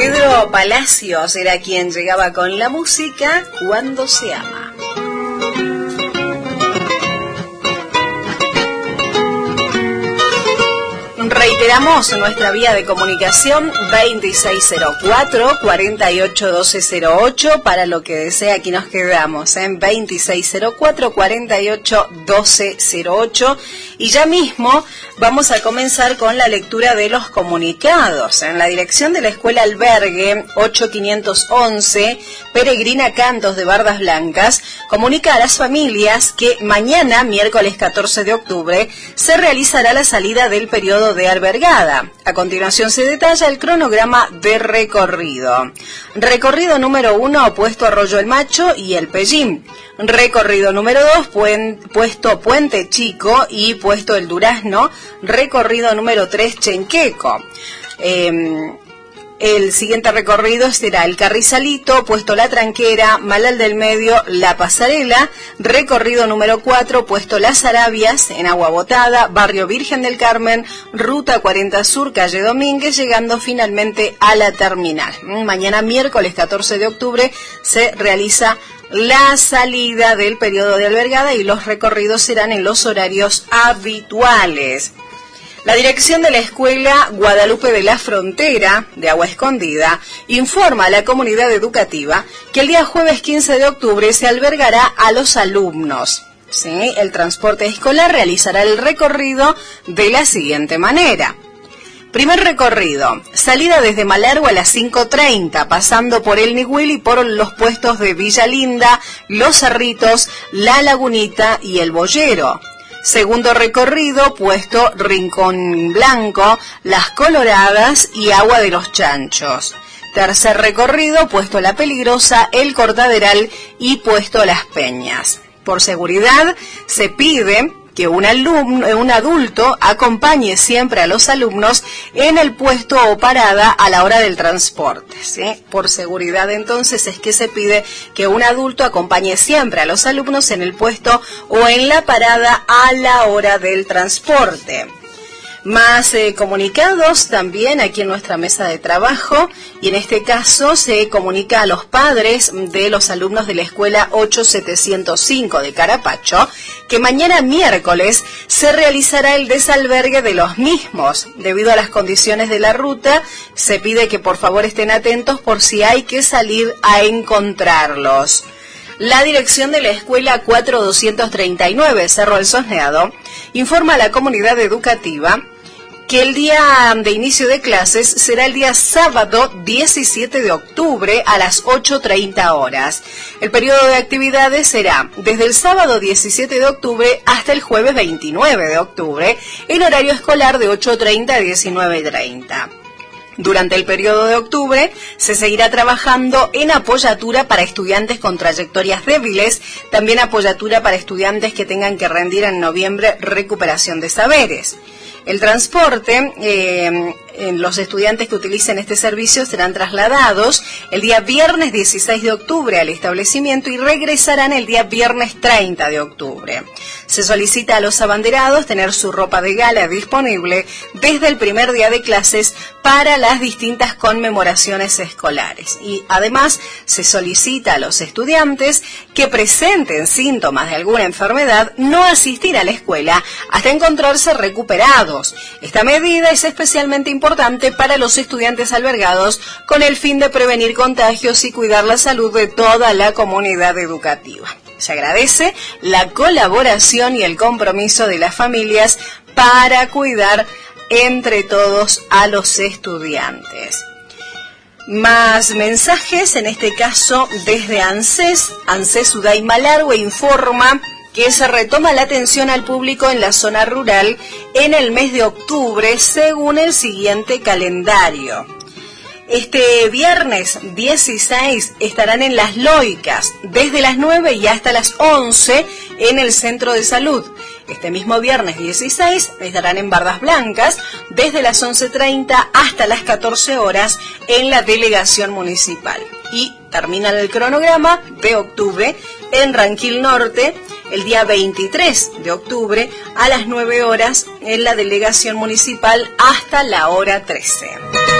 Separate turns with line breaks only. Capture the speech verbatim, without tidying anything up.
Pedro Palacios era quien llegaba con la música Cuando se ama. Reiteramos nuestra vía de comunicación veintiséis cero cuatro, cuarenta y ocho doce cero ocho para lo que desea. Aquí nos quedamos en veintiséis cero cuatro, cuarenta y ocho doce cero ocho y ya mismo vamos a comenzar con la lectura de los comunicados. En la dirección de la Escuela Albergue ocho quinientos once, Peregrina Cantos de Bardas Blancas, comunica a las familias que mañana, miércoles catorce de octubre, se realizará la salida del periodo de albergada. A continuación se detalla el cronograma de recorrido. Recorrido número uno, puesto Arroyo el Macho y el Pellín. Recorrido número dos, puen, puesto Puente Chico y puesto El Durazno. Recorrido número tres, Chenqueco. Eh, El siguiente recorrido será el Carrizalito, puesto La Tranquera, Malal del Medio, La Pasarela. Recorrido número cuatro, puesto Las Arabias, en Agua Botada, Barrio Virgen del Carmen, Ruta cuarenta Sur, Calle Domínguez, llegando finalmente a la terminal. Mañana miércoles catorce de octubre se realiza la salida del periodo de albergada y los recorridos serán en los horarios habituales. La dirección de la Escuela Guadalupe de la Frontera de Agua Escondida informa a la comunidad educativa que el día jueves quince de octubre se albergará a los alumnos. ¿Sí? El transporte escolar realizará el recorrido de la siguiente manera. Primer recorrido, salida desde Malargüe a las cinco treinta, pasando por el Nihuil y por los puestos de Villa Linda, Los Cerritos, La Lagunita y El Boyero. Segundo recorrido, puesto Rincón Blanco, Las Coloradas y Agua de los Chanchos. Tercer recorrido, puesto La Peligrosa, El Cortaderal y puesto Las Peñas. Por seguridad, se pide que un alumno, un adulto acompañe siempre a los alumnos en el puesto o parada a la hora del transporte, ¿sí? Por seguridad, entonces, es que se pide que un adulto acompañe siempre a los alumnos en el puesto o en la parada a la hora del transporte. Más eh, comunicados también aquí en nuestra mesa de trabajo, y en este caso se comunica a los padres de los alumnos de la escuela ocho setecientos cinco de Carapacho que mañana miércoles se realizará el desalbergue de los mismos. Debido a las condiciones de la ruta, se pide que por favor estén atentos por si hay que salir a encontrarlos. La dirección de la escuela cuatro doscientos treinta y nueve, Cerro del Sosneado, informa a la comunidad educativa que el día de inicio de clases será el día sábado diecisiete de octubre a las ocho treinta horas. El periodo de actividades será desde el sábado diecisiete de octubre hasta el jueves veintinueve de octubre, en horario escolar de ocho treinta a diecinueve treinta. Durante el periodo de octubre se seguirá trabajando en apoyatura para estudiantes con trayectorias débiles, también apoyatura para estudiantes que tengan que rendir en noviembre recuperación de saberes. El transporte, eh, los estudiantes que utilicen este servicio serán trasladados el día viernes dieciséis de octubre al establecimiento y regresarán el día viernes treinta de octubre. Se solicita a los abanderados tener su ropa de gala disponible desde el primer día de clases para las distintas conmemoraciones escolares. Y además se solicita a los estudiantes que presenten síntomas de alguna enfermedad no asistir a la escuela hasta encontrarse recuperados. Esta medida es especialmente importante para los estudiantes albergados con el fin de prevenir contagios y cuidar la salud de toda la comunidad educativa. Se agradece la colaboración y el compromiso de las familias para cuidar entre todos a los estudiantes. Más mensajes, en este caso desde ANSES. ANSES Uday Malargüe informa que se retoma la atención al público en la zona rural en el mes de octubre según el siguiente calendario. Este viernes dieciséis estarán en Las Loicas, desde las nueve y hasta las once en el Centro de Salud. Este mismo viernes dieciséis estarán en Bardas Blancas, desde las once treinta hasta las catorce horas en la Delegación Municipal. Y terminan el cronograma de octubre en Ranquil Norte, el día veintitrés de octubre a las nueve horas en la Delegación Municipal hasta la hora trece.